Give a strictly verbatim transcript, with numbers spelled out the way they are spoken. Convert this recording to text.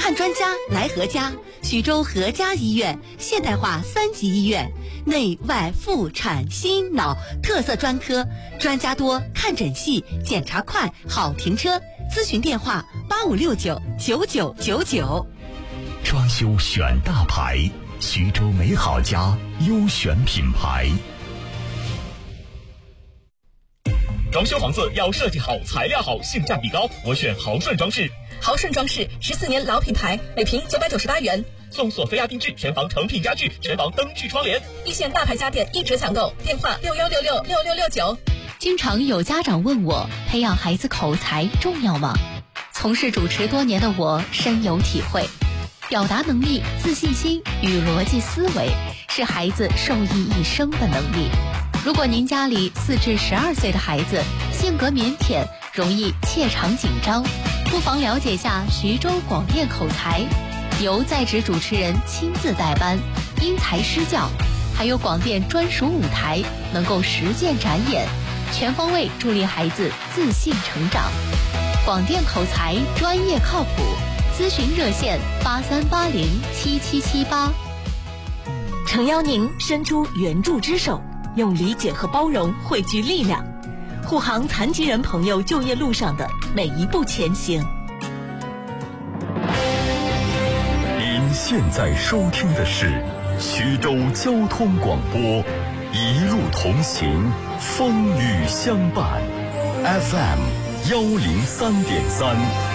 看专家来何家，徐州何家医院现代化三级医院，内外妇产心脑特色专科，专家多，看诊细，检查快，好停车。咨询电话八五六九九九九九。 装修选大牌，徐州美好家优选品牌。 装修房子要设计好，材料好，性价比高，我选豪顺装饰。 豪顺装饰十四年老品牌，每平九百九十八元， 送索菲亚定制全房成品家具、全房灯具窗帘， 一线大牌家电一折抢购，电话六幺六六六六六九。 经常有家长问我，培养孩子口才重要吗？从事主持多年的我深有体会，表达能力、自信心与逻辑思维是孩子受益一生的能力。如果您家里四至十二岁的孩子性格腼腆，容易怯场紧张，不妨了解下徐州广电口才，由在职主持人亲自带班，因材施教，还有广电专属舞台，能够实践展演，全方位助力孩子自信成长。广电口才专业靠谱，咨询热线八三八零七七七八。 诚邀您伸出援助之手，用理解和包容汇聚力量，护航残疾人朋友就业路上的每一步前行。 您现在收听的是徐州交通广播，一路同行，风雨相伴 ，F M 幺零三点三。